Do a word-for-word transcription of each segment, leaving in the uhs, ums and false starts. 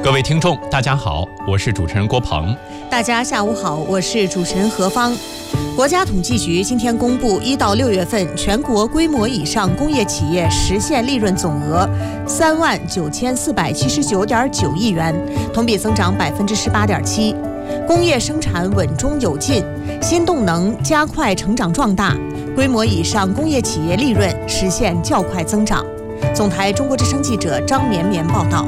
各位听众，大家好，我是主持人郭鹏。 大家下午好，我是主持人何芳。国家统计局今天公布，一到六月份全国规模以上工业企业实现利润总额三万九千四百七十九点九亿元，同比增长百分之十八点七。工业生产稳中有进，新动能加快成长壮大，规模以上工业企业利润实现较快增长。总台中国之声记者张绵绵报道。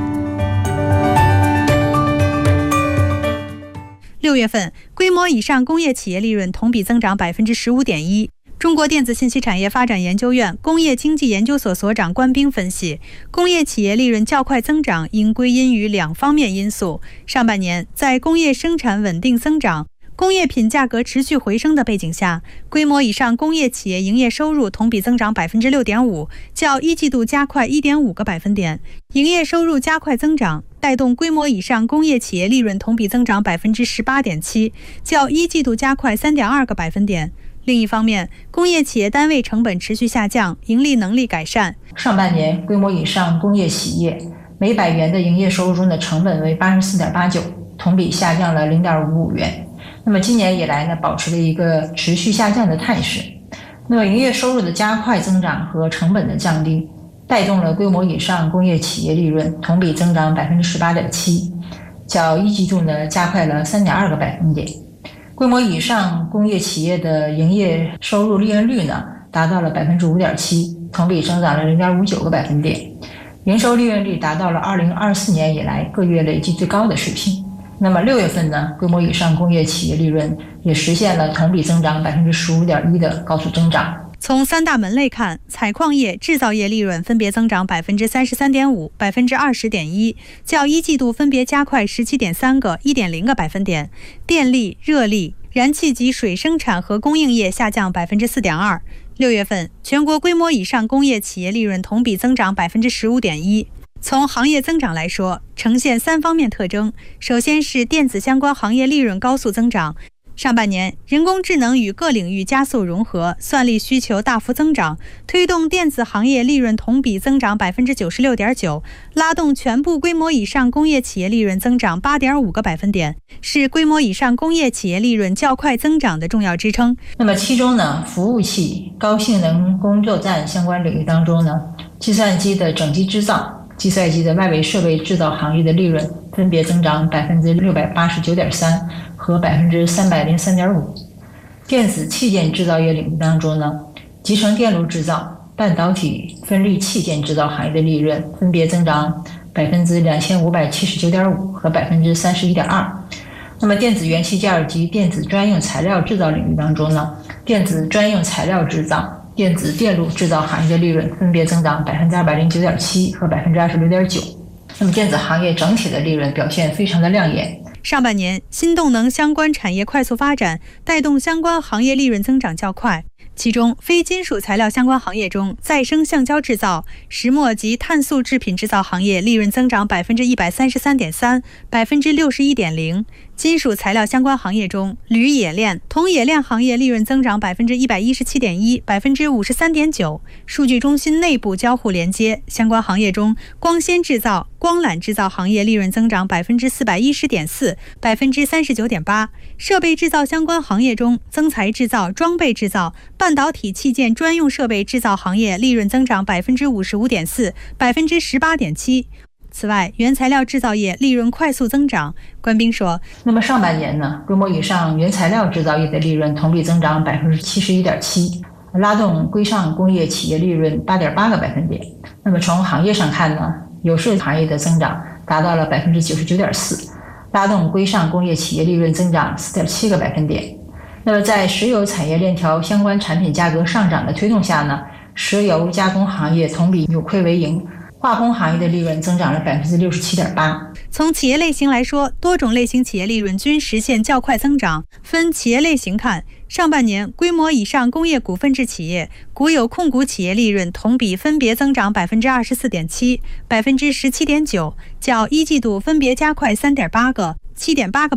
六月份，规模以上工业企业利润同比增长百分之十五点一。中国电子信息产业发展研究院工业经济研究所所长关兵分析，工业企业利润较快增长应归因于两方面因素。上半年，在工业生产稳定增长、工业品价格持续回升的背景下，规模以上工业企业营业收入同比增长百分之六点五，较一季度加快一点五个百分点。营业收入加快增长，带动规模以上工业企业利润同比增长百分之十八点七，较一季度加快三点二个百分点。另一方面，工业企业单位成本持续下降，盈利能力改善。 上半年，规模以上工业企业每百元的营业收入中的成本为八十四点八九，同比下降了零点五五元。那么今年以来呢，保持了一个持续下降的态势。那么营业收入的加快增长和成本的降低，带动了规模以上工业企业利润同比增长百分之十八点七，较一季度呢加快了三点二个百分点。规模以上工业企业的营业收入利润率呢达到了百分之五点七，同比增长了零点五九个百分点。营收利润率达到了二零二四年以来个月累计最高的水平。那么六月份呢，规模以上工业企业利润也实现了同比增长百分之十五点一的高速增长。 从三大门类看，采矿业、制造业利润分别增长百分之三十三点五、百分之二十点一，较一季度分别加快十七点三个、一点零个百分点。电力、热力、燃气及水生产和供应业下降百分之四点二。六月份，全国规模以上工业企业利润同比增长百分之十五点一。从行业增长来说，呈现三方面特征。首先是电子相关行业利润高速增长。上半年，人工智能与各领域加速融合，算力需求大幅增长，推动电子行业利润同比增长百分之九十六点九，拉动全部规模以上工业企业利润增长八点五个百分点，是规模以上工业企业利润较快增长的重要支撑。 那么其中呢，服务器、高性能工作站相关领域当中呢，计算机的整机制造、计算机的外围设备制造行业的利润分别增长百分之六百八十九点三和百分之三百零三点五。电子器件制造业领域当中呢，集成电路制造、半导体分立器件制造行业的利润分别增长百分之两千五百七十九点五和百分之三十一点二。那么电子元器件及电子专用材料制造领域当中呢，电子专用材料制造、电子电路制造行业的利润分别增长百分之二百零九点七和百分之二十六点九。那么电子行业整体的利润表现非常的亮眼。 上半年，新动能相关产业快速发展，带动相关行业利润增长较快。其中，非金属材料相关行业中，再生橡胶制造、石墨及碳素制品制造行业利润增长百分之一百三十三点三，百分之六十一点零。金属材料相关行业中，铝冶炼、铜冶炼行业利润增长百分之一百一十七点一，百分之五十三点九。数据中心内部交互连接相关行业中，光纤制造、光缆制造行业利润增长百分之四百一十点四，百分之三十九点八。设备制造相关行业中，增材制造、装备制造、半导体器件专用设备制造行业利润增长百分之五十五点四，百分之十八点七。此外，原材料制造业利润快速增长。关兵说， 那么上半年呢，规模以上原材料制造业的利润同比增长百分之七十一点七，拉动规上工业企业利润八点八个百分点。那么从行业上看呢，有色行业的增长达到了百分之九十九点四，拉动规上工业企业利润增长四点七个百分点。那么在石油产业链条相关产品价格上涨的推动下呢，石油加工行业同比扭亏为盈，化工行业的利润增长了百分之六十七点八。 从企业类型来说，多种类型企业利润均实现较快增长。分企业类型看，上半年规模以上工业股份制企业、国有控股企业利润同比分别增长百分之二十四点七、百分之十七点九，较一季度分别加快三点八个、七点八个